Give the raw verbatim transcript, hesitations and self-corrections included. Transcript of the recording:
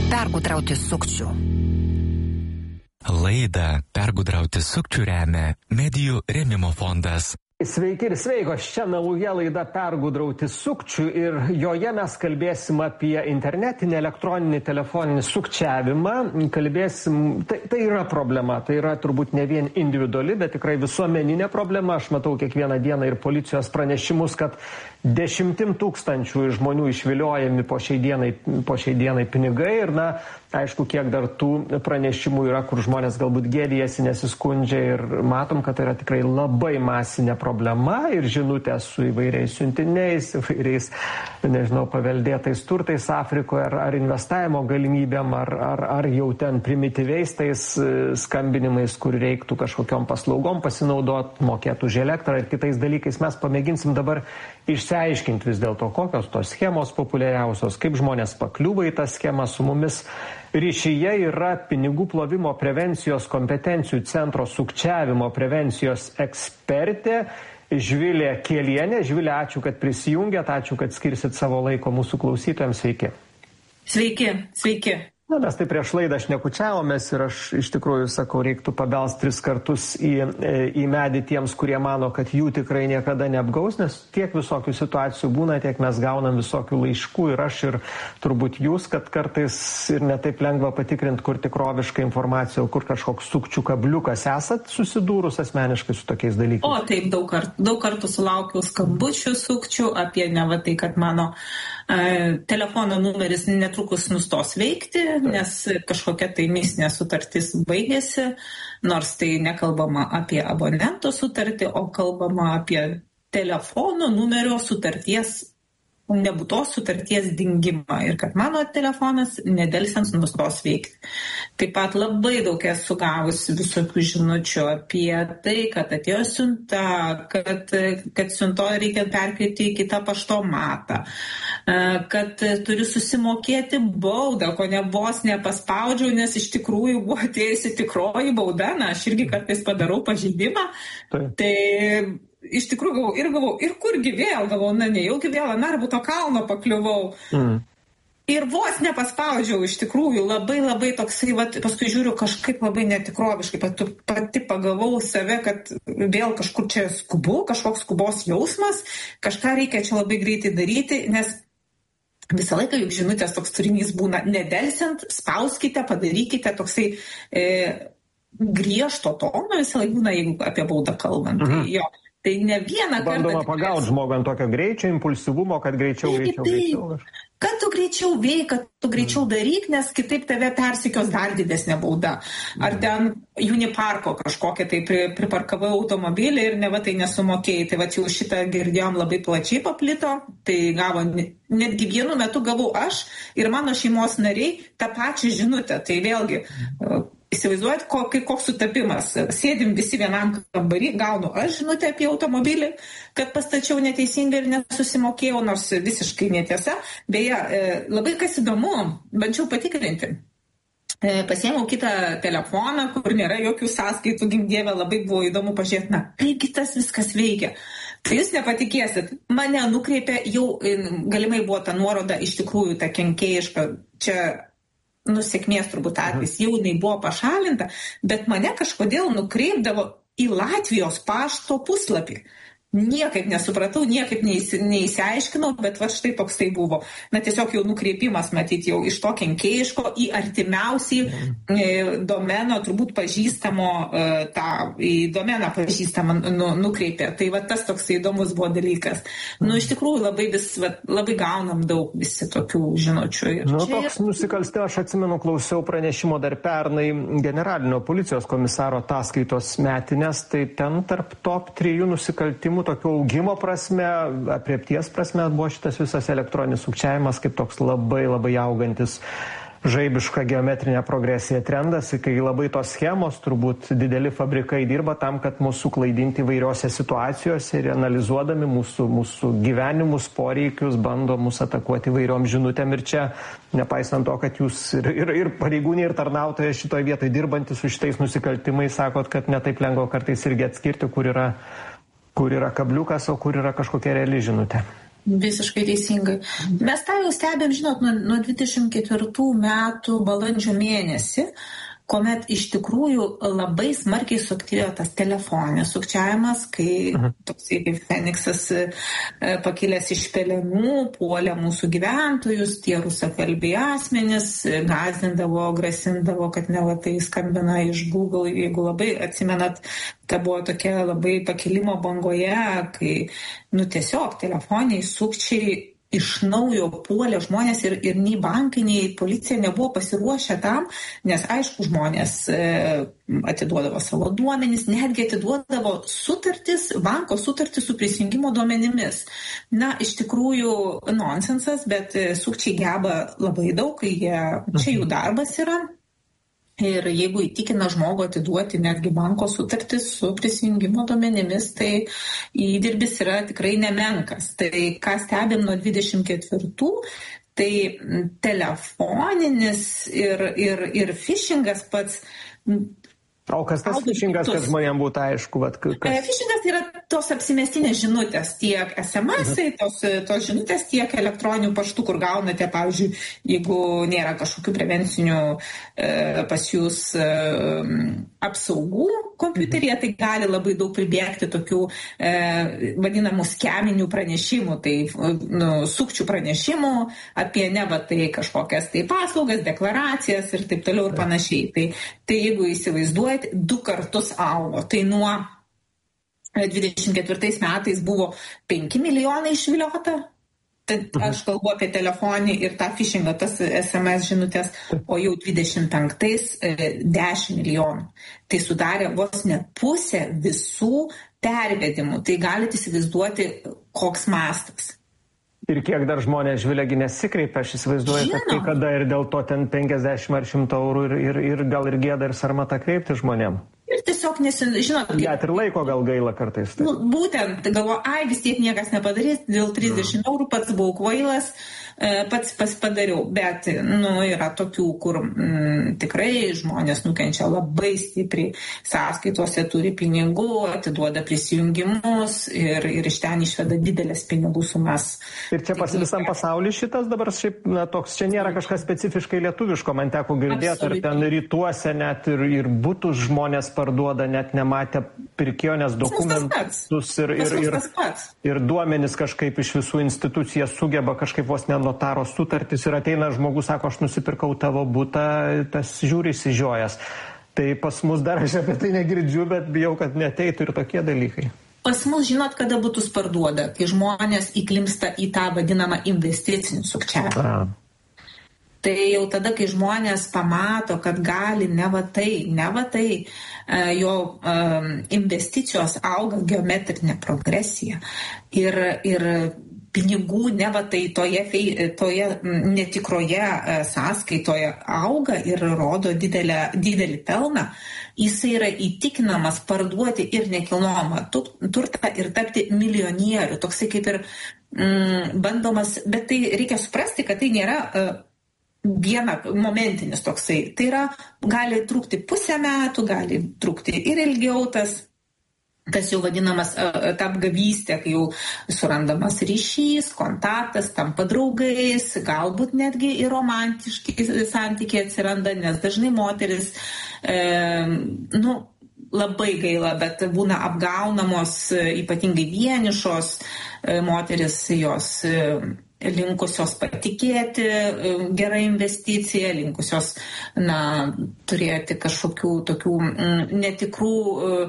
Pergudrauti sukčių. Laidą Pergudrauti sukčių remia Medijų rėmimo fondas. Sveiki ir sveikos, čia nauja laida Pergudrauti sukčių ir joje mes kalbėsim apie internetinį, elektroninį, telefoninį sukčiavimą. Kalbėsim, tai, tai yra problema, tai yra turbūt ne vien individuali, bet tikrai visuomeninė problema. Aš matau kiekvieną dieną ir policijos pranešimus, kad dešimtim tūkstančių žmonių išviliojami po šiai dienai, po šiai dienai pinigai ir na, aišku, kiek dar tų pranešimų yra, kur žmonės galbūt gėdijasi, nesiskundžia ir matom, kad tai yra tikrai labai masinė problema ir žinutės su įvairiais siuntiniais, įvairiais, nežinau, paveldėtais turtais Afrikoje ar, ar investavimo galimybėm, ar, ar, ar jau ten primityviais tais skambinimais, kur reiktų kažkokiom paslaugom pasinaudoti, mokėti už elektrą ir kitais dalykais. Mes pamėginsim dabar išsiaiškinti vis dėlto, kokios tos schemos populiariausios, kaip žmonės pakliūva į tą schemą. Su mumis ryšyje yra pinigų plovimo prevencijos kompetencijų centro sukčiavimo prevencijos ekspertė Živilė Kielienė. Živilė, ačiū, kad prisijungėt, ačiū, kad skirsit savo laiko mūsų klausytojams. Sveiki. Sveiki, sveiki. Na, mes tai prieš laidą šnekučiavomės ir aš iš tikrųjų sakau, reiktų pabelst tris kartus į, į medį tiems, kurie mano, kad jų tikrai niekada neapgaus, nes tiek visokių situacijų būna, tiek mes gaunam visokių laiškų ir aš ir turbūt jūs, kad kartais ir netaip lengva patikrinti, kur tikroviška informacija, o kur kažkoks sukčių kabliukas. Esat susidūrus asmeniškai su tokiais dalykais? O taip, daug kartų, daug kartų sulaukiau skambučių sukčių apie ne va tai, kad mano e, telefono numeris netrukus nustos veikti, nes kažkokia tai mistinė sutartis baigėsi, nors tai nekalbama apie abonento sutartį, o kalbama apie telefono numerio sutarties, nebūtos sutarties dingimą ir kad mano telefonas nedelsiant nustos veikti. Taip pat labai daug esu gavusi visokių žinučių apie tai, kad atėjo siunta, kad, kad siunto reikia perkelti į kitą paštomatą, kad turiu susimokėti baudą, ko ne vos nepaspaudžiau, nes iš tikrųjų buvo atėjusi tikroji bauda, na, aš irgi kartais padarau pažeidimą. Tai, tai iš tikrųjų galvau, ir galvau, ir kurgi vėl, galvau, na, nejaugi vėl ant Narbuto kalno pakliuvau. Mm. Ir vos nepaspaudžiau, iš tikrųjų, labai labai toksai, vat, paskui žiūriu kažkaip labai netikroviškai, pati, pati pagavau save, kad vėl kažkur čia skubu, kažkoks skubos jausmas, kažką reikia čia labai greitai daryti, nes visą laiką juk žinutės toks turinys būna nedelsiant, spauskite, padarykite, toksai e, griežto tono visą laiką būna, jeigu apie baudą kalbant. Mhm. Tai, jo, tai ne vieną kartą... Bandoma pagauti žmogų ant tokio greičio, impulsyvumo, kad greičiau, taip, greičiau, greičiau. greičiau. Kad tu greičiau veik, kad tu greičiau daryk, nes kitaip tave persikios dar didesnė bauda. Ar ten Uniparko kažkokią tai pri, priparkavai automobilį ir ne va tai nesumokėjai. Tai va jau šitą girdėjom labai plačiai paplito, tai gavo, netgi vienu metu gavau aš ir mano šeimos nariai tą pačią žinutę. Tai vėlgi... Įsivaizduojat, koks sutapimas. Sėdim visi vienam kambarį, gaunu aš žinutę apie automobilį, kad pastačiau neteisingai ir nesusimokėjau, nors visiškai netiesa. Beje, labai kas įdomu, bandžiau patikrinti. Pasiėmiau kitą telefoną, kur nėra jokių sąskaitų, gimdievė, labai buvo įdomu pažiūrėti, na, kaipgi tas viskas veikia. Tai jūs nepatikėsit, mane nukreipė, jau galimai buvo ta nuoroda iš tikrųjų ta kenkėjiška, čia nusikmės turbūt atvejs, jau jinai buvo pašalinta, bet mane kažkodėl nukreipdavo į Latvijos pašto puslapį. Niekaip nesupratau, niekaip neįsiaiškinau, bet va štai toks tai buvo. Na tiesiog jau nukreipimas, matyti, jau iš to kenkėjiško į artimiausiai e, domeno, turbūt pažįstamo, e, tą, į domeną pažįstamą nu, nukreipė. Tai va tas toks įdomus buvo dalykas. Nu iš tikrųjų labai, vis, va, labai gaunam daug visi tokių žinučių. Ir nu čia... toks nusikalstė, aš atsimenu, klausiau pranešimo dar pernai generalinio policijos komisaro ataskaitos metinės, tai ten tarp top trijų nusikaltimų tokio augimo prasme, apriepties prasme buvo šitas visas elektroninis sukčiavimas kaip toks labai labai augantis žaibiška geometrinė progresija trendas, kai labai tos schemos, turbūt dideli fabrikai dirba tam, kad mūsų klaidinti įvairiose situacijose ir analizuodami mūsų, mūsų gyvenimus, poreikius, bando mus atakuoti įvairiom žinutėm ir čia, nepaisant to, kad jūs ir, ir, ir pareigūnai, ir tarnautojai šitoje vietoje dirbantys su šitais nusikaltimais, sakot, kad netaip lengva kartais irgi atskirti, kur yra kur yra kabliukas, o kur yra kažkokia reali žinutė. Visiškai teisingai. Mes tą jau stebėm, žinot, nuo, nuo dvidešimt ketvirtų metų balandžio mėnesį, kuomet iš tikrųjų labai smarkiai suaktyvėjo tas telefoninis sukčiavimas, kai uh-huh. toksai kaip Feniksas pakilęs iš pelenų, puolė mūsų gyventojus, tie rusakalbiai asmenys, gąsdindavo, grasindavo, kad neva tai skambina iš Google, jeigu labai atsimenat, ta buvo tokia labai pakilimo bangoje, kai nu tiesiog telefoniniai sukčiai iš naujo puolė žmonės ir, ir nei bankai, nei policija nebuvo pasiruošę tam, nes aišku, žmonės e, atiduodavo savo duomenis, netgi atiduodavo sutartis, banko sutartis su prisijungimo duomenimis. Na, iš tikrųjų nonsensas, bet sukčiai geba labai daug, kai jie, čia jų darbas yra. Ir jeigu įtikina žmogų atiduoti netgi banko sutartis su prisijungimo duomenimis, tai įdirbis yra tikrai nemenkas. Tai ką stebim nuo dvidešimt ketvirtų, tai telefoninis ir, ir, ir phishingas pats. O kas tas phishingas, kad žmonėms būtų aišku? Vat, kas... Phishingas yra tos apsimestinės žinutės, tiek es em esai, tos, tos žinutės, tiek elektroninių paštų, kur gaunate, pavyzdžiui, jeigu nėra kažkokių prevencinių e, pas jūs e, apsaugų kompiuteryje, tai gali labai daug pribėgti tokių e, vadinamų skeminių pranešimų, tai nu, sukčių pranešimų apie neva tai kažkokias tai paslaugas, deklaracijas ir taip toliau ir panašiai. Tai, tai jeigu įsivaizduojate, du kartus augo. Tai nuo dvidešimt ketvirtais metais buvo penki milijonai išviliota. Tad aš kalbu apie telefonį ir tą phishingą, tas es em es žinutės, o jau dvidešimt penktais dešimt milijonų. Tai sudarė vos net pusę visų pervedimų. Tai galite įsivaizduoti, koks mastas. Ir kiek dar žmonės žvilegi nesikreipia, aš įsivaizduoju, kad kai kada ir dėl to ten penkiasdešimt ar šimto eurų ir, ir, ir gal ir gėda ir sarmata kreipti žmonėm. Ir tiesiog nesin, žinot... Net ir laiko gal gaila kartais. Tai. Nu, būtent, galvo, ai, vis tiek niekas nepadarys, dėl trisdešimt eurų pats buvau kvailas, pats padariau, bet, nu, yra tokių, kur mm, tikrai žmonės nukenčia labai stipriai, sąskaitose turi pinigų, atiduoda prisijungimus ir, ir iš ten išveda didelės pinigų sumas. Ir čia pas visam pasauliu šitas dabar šiaip, na, toks, čia nėra kažkas specifiškai lietuviško, man teko girdėti, ar ten rytuose net ir, ir butus žmonės parduoda, net nematę pirkėjo, nes dokumentus ir, ir, ir, ir duomenis kažkaip iš visų institucijų sugeba kažkaip vos ne notaro sutartis ir ateina žmogus, sako, aš nusipirkau tavo butą, tas žiūri įsižiojęs. Tai pas mus dar aš apie tai negirdžiu, bet bijau, kad neteitų ir tokie dalykai. Pas mus, žinot, kada butus parduoda, kai žmonės įklimpsta į tą vadinamą investicinį sukčiavimą. Tai jau tada, kai žmonės pamato, kad gali ne va tai, ne va tai, jo um, investicijos auga geometrinė progresija ir, ir pinigų neva tai toje, toje netikroje sąskaitoje auga ir rodo didelę, didelį pelną, jisai yra įtikinamas parduoti ir nekilnojamą turtą ir tapti milijonieriu. Toksai kaip ir mm, bandomas, bet tai reikia suprasti, kad tai nėra uh, viena momentinis toksai. Tai yra, gali trukti pusę metų, gali trukti ir ilgiau tas. Tas jau vadinamas ta apgavystė, kai jau surandamas ryšys, kontaktas, tampa draugais, galbūt netgi ir romantiški santykiai atsiranda, nes dažnai moteris, e, nu, labai gaila, bet būna apgaunamos, ypatingai vienišos e, moteris, jos e, linkusios patikėti gerą investiciją, linkusios, na, turėti kažkokių tokių m, netikrų